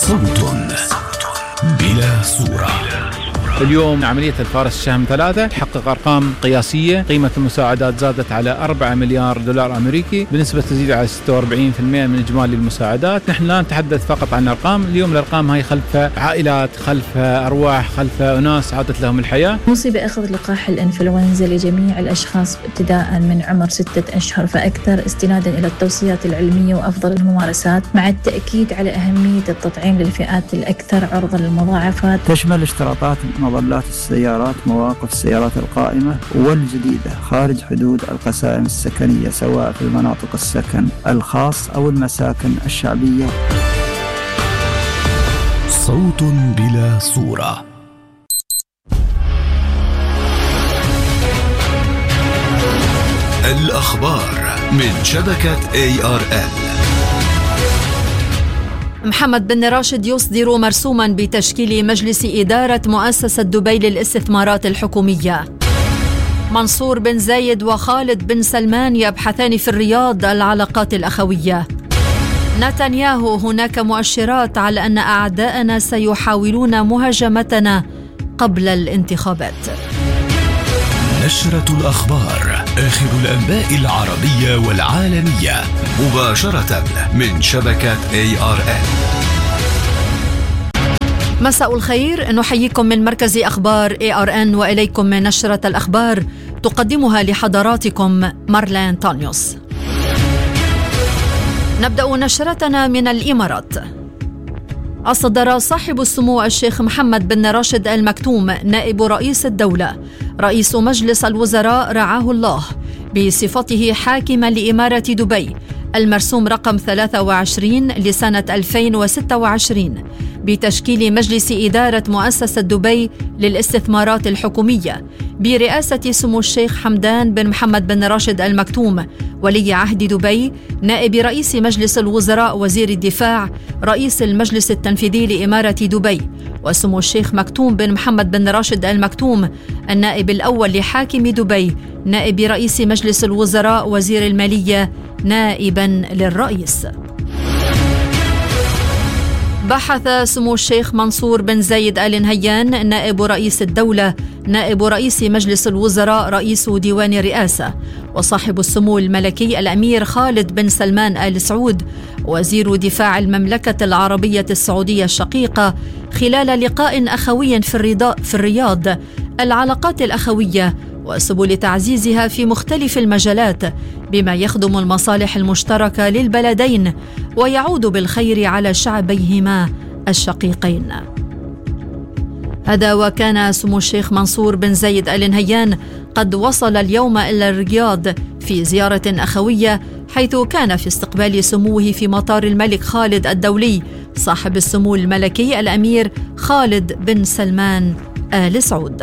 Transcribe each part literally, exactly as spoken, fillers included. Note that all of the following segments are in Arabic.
صوت بلا صورة. اليوم عملية الفارس الشهم ثلاثة تحقق أرقام قياسية. قيمة المساعدات زادت على أربعة مليار دولار أمريكي بنسبة تزيد على ستة وأربعين بالمئة من إجمالي المساعدات. نحن لا نتحدث فقط عن أرقام، اليوم الأرقام هاي خلفها عائلات، خلفها أرواح، خلفها أناس عادت لهم الحياة. نوصي بأخذ لقاح الإنفلونزا لجميع الأشخاص ابتداء من عمر ستة أشهر فأكثر، استنادا إلى التوصيات العلمية وأفضل الممارسات، مع التأكيد على أهمية التطعيم للفئات الأكثر عرضة للمضاعفات. تشمل اشتراطات مظلات السيارات مواقف السيارات القائمة والجديدة خارج حدود القسائم السكنية، سواء في المناطق السكن الخاص أو المساكن الشعبية. صوت بلا صورة. الأخبار من شبكة إيه آر إل. محمد بن راشد يصدر مرسوما بتشكيل مجلس إدارة مؤسسة دبي للاستثمارات الحكومية. منصور بن زايد وخالد بن سلمان يبحثان في الرياض العلاقات الأخوية. نتنياهو: هناك مؤشرات على أن أعداءنا سيحاولون مهاجمتنا قبل الانتخابات. نشرة الأخبار، آخر الأنباء العربية والعالمية، مباشرة من شبكة إيه آر إل. مساء الخير، نحييكم من مركز أخبار إيه آر إن وإليكم من نشرة الأخبار تقدمها لحضراتكم مارلين تانيوس. نبدأ نشرتنا من الإمارات. أصدر صاحب السمو الشيخ محمد بن راشد آل مكتوم نائب رئيس الدولة رئيس مجلس الوزراء رعاه الله بصفته حاكما لإمارة دبي المرسوم رقم ثلاثة وعشرين لسنة ألفين وستة وعشرين بتشكيل مجلس إدارة مؤسسة دبي للاستثمارات الحكومية برئاسة سمو الشيخ حمدان بن محمد بن راشد آل مكتوم ولي عهد دبي، نائب رئيس مجلس الوزراء وزير الدفاع، رئيس المجلس التنفيذي لإمارة دبي، وسمو الشيخ مكتوم بن محمد بن راشد آل مكتوم النائب الأول لحاكم دبي، نائب رئيس مجلس الوزراء وزير المالية، نائبا للرئيس. بحث سمو الشيخ منصور بن زايد آل نهيان نائب رئيس الدولة نائب رئيس مجلس الوزراء رئيس ديوان الرئاسة وصاحب السمو الملكي الأمير خالد بن سلمان آل سعود وزير دفاع المملكة العربية السعودية الشقيقة خلال لقاء أخوي في الرياض العلاقات الأخوية وسبل تعزيزها في مختلف المجالات بما يخدم المصالح المشتركة للبلدين ويعود بالخير على شعبيهما الشقيقين. هذا وكان سمو الشيخ منصور بن زايد آل نهيان قد وصل اليوم إلى الرياض في زيارة أخوية، حيث كان في استقبال سموه في مطار الملك خالد الدولي صاحب السمو الملكي الأمير خالد بن سلمان آل سعود.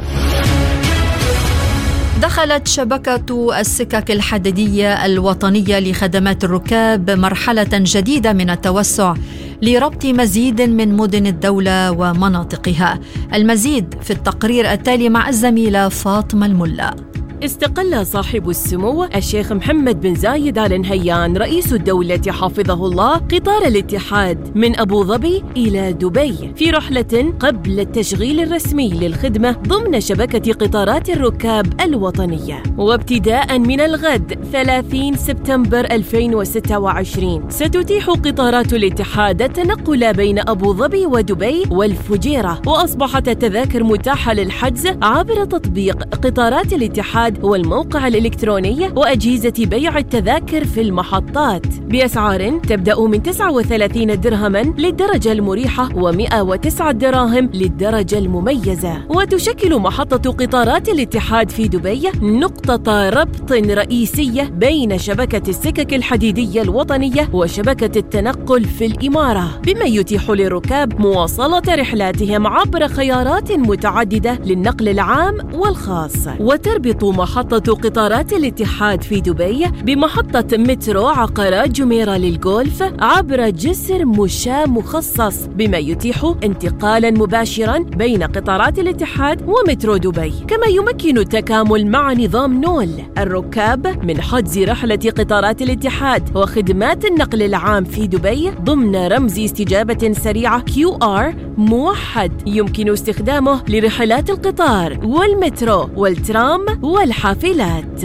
دخلت شبكة السكك الحديدية الوطنية لخدمات الركاب مرحلة جديدة من التوسع لربط مزيد من مدن الدولة ومناطقها. المزيد في التقرير التالي مع الزميلة فاطمة الملا. استقل صاحب السمو الشيخ محمد بن زايد آل نهيان رئيس الدولة حفظه الله قطار الاتحاد من أبو ظبي إلى دبي في رحلة قبل التشغيل الرسمي للخدمة ضمن شبكة قطارات الركاب الوطنية. وابتداء من الغد ثلاثين سبتمبر ألفين وستة وعشرين ستتيح قطارات الاتحاد التنقل بين أبو ظبي ودبي والفجيرة، وأصبحت التذاكر متاحة للحجز عبر تطبيق قطارات الاتحاد والموقع الإلكتروني وأجهزة بيع التذاكر في المحطات بأسعار تبدأ من تسعة وثلاثين درهما للدرجة المريحة ومئة وتسعة دراهم للدرجة المميزة. وتشكل محطة قطارات الاتحاد في دبي نقطة ربط رئيسية بين شبكة السكك الحديدية الوطنية وشبكة التنقل في الإمارة، بما يتيح للركاب مواصلة رحلاتهم عبر خيارات متعددة للنقل العام والخاص، وتربط محطة قطارات الاتحاد في دبي بمحطة مترو عقارات جميرة للجولف عبر جسر مشاة مخصص، بما يتيح انتقالا مباشرا بين قطارات الاتحاد ومترو دبي، كما يمكن التكامل مع نظام نول الركاب من حجز رحلة قطارات الاتحاد وخدمات النقل العام في دبي ضمن رمز استجابة سريعة كيو آر موحد يمكن استخدامه لرحلات القطار والمترو والترام والحافلات.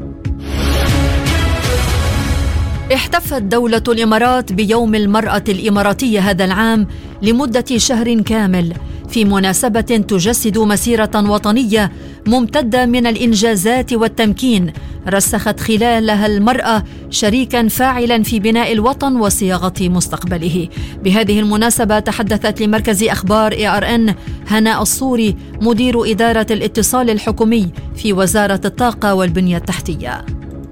احتفت دولة الإمارات بيوم المرأة الإماراتية هذا العام لمدة شهر كامل في مناسبة تجسد مسيرة وطنية ممتدة من الإنجازات والتمكين رسخت خلالها المرأة شريكاً فاعلاً في بناء الوطن وصياغة مستقبله. بهذه المناسبة تحدثت لمركز أخبار إيه آر إن هناء الصوري مدير إدارة الاتصال الحكومي في وزارة الطاقة والبنية التحتية.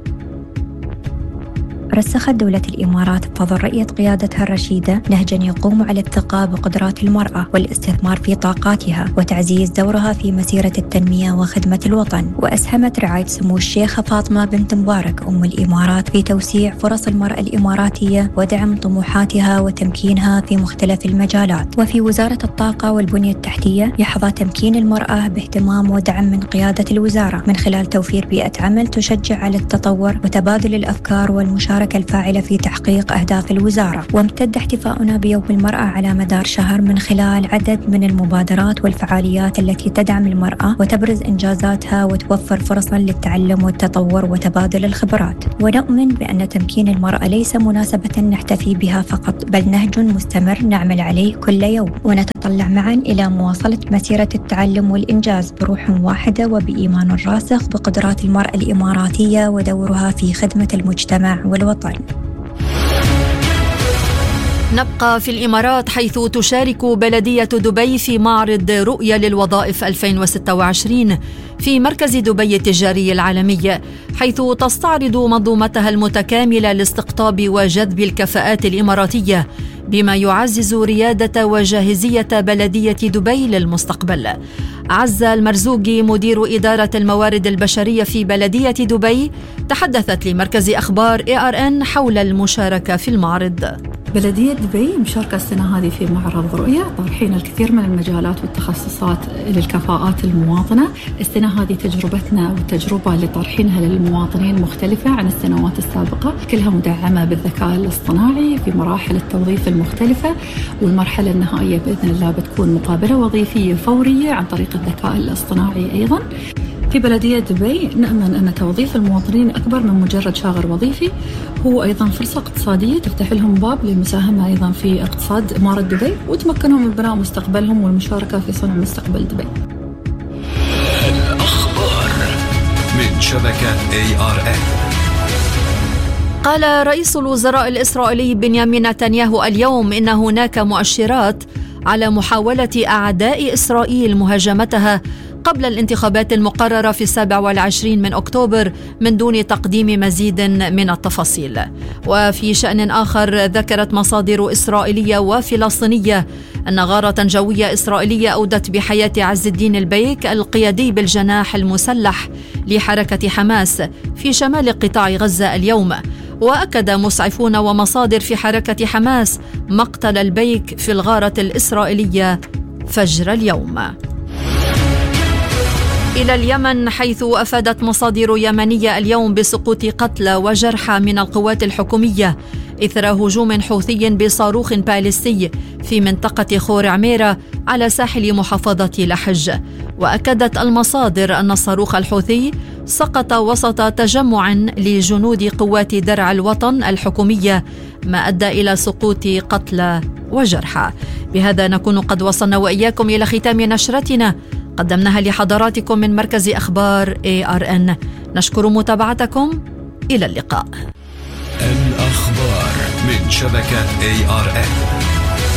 رسخت دولة الإمارات بفضل رؤية قيادتها الرشيدة نهجاً يقوم على الثقة بقدرات المرأة والاستثمار في طاقاتها وتعزيز دورها في مسيرة التنمية وخدمة الوطن. وأسهمت رعاية سمو الشيخة فاطمة بنت مبارك أم الإمارات في توسيع فرص المرأة الإماراتية ودعم طموحاتها وتمكينها في مختلف المجالات. وفي وزارة الطاقة والبنية التحتية يحظى تمكين المرأة باهتمام ودعم من قيادة الوزارة من خلال توفير بيئة عمل تشجع على التطور وتبادل الأفكار والمشاركة الفاعلة في تحقيق أهداف الوزارة. وامتد احتفاؤنا بيوم المرأة على مدار شهر من خلال عدد من المبادرات والفعاليات التي تدعم المرأة وتبرز إنجازاتها وتوفر فرصا للتعلم والتطور وتبادل الخبرات. ونؤمن بأن تمكين المرأة ليس مناسبة نحتفي بها فقط، بل نهج مستمر نعمل عليه كل يوم، ونتطلع معا إلى مواصلة مسيرة التعلم والإنجاز بروح واحدة وبإيمان راسخ بقدرات المرأة الإماراتية ودورها في خدمة المجتمع والوطن. نبقى في الإمارات حيث تشارك بلدية دبي في معرض رؤية للوظائف ألفين وستة وعشرين في مركز دبي التجاري العالمي، حيث تستعرض منظومتها المتكاملة لاستقطاب وجذب الكفاءات الإماراتية بما يعزز ريادة وجاهزية بلدية دبي للمستقبل. عزة المرزوقي مدير إدارة الموارد البشرية في بلدية دبي تحدثت لمركز أخبار إيه آر إن حول المشاركة في المعرض. بلدية دبي مشاركة السنة هذه في معرض رؤية، طارحين الكثير من المجالات والتخصصات للكفاءات المواطنة. السنة هذه تجربتنا والتجربة اللي طارحينها للمواطنين مختلفة عن السنوات السابقة، كلها مدعمة بالذكاء الاصطناعي في مراحل التوظيف المختلفة، والمرحلة النهائية بإذن الله بتكون مقابلة وظيفية فورية عن طريق الذكاء الاصطناعي. أيضا في بلدية دبي نأمن أن توظيف المواطنين أكبر من مجرد شاغر وظيفي، هو أيضا فرصة اقتصادية تفتح لهم باب للمساهمة أيضا في اقتصاد إمارة دبي وتمكنهم من بناء مستقبلهم والمشاركة في صنع مستقبل دبي. الأخبار من شبكة إيه آر إن. قال رئيس الوزراء الإسرائيلي بنيامين نتنياهو اليوم إن هناك مؤشرات على محاولة أعداء إسرائيل مهاجمتها قبل الانتخابات المقررة في السابع والعشرين من أكتوبر من دون تقديم مزيد من التفاصيل. وفي شأن آخر ذكرت مصادر إسرائيلية وفلسطينية أن غارة جوية إسرائيلية أودت بحياة عز الدين البيك القيادي بالجناح المسلح لحركة حماس في شمال قطاع غزة اليوم. وأكد مسعفون ومصادر في حركة حماس مقتل البيك في الغارة الإسرائيلية فجر اليوم. إلى اليمن، حيث أفادت مصادر يمنية اليوم بسقوط قتلى وجرحى من القوات الحكومية إثر هجوم حوثي بصاروخ باليستي في منطقة خور عميرة على ساحل محافظة لحج. وأكدت المصادر أن الصاروخ الحوثي سقط وسط تجمع لجنود قوات درع الوطن الحكومية، ما أدى إلى سقوط قتلى وجرحى. بهذا نكون قد وصلنا وإياكم إلى ختام نشرتنا قدمناها لحضراتكم من مركز أخبار إيه آر إن. نشكر متابعتكم، إلى اللقاء. الأخبار من شبكة إيه آر إن.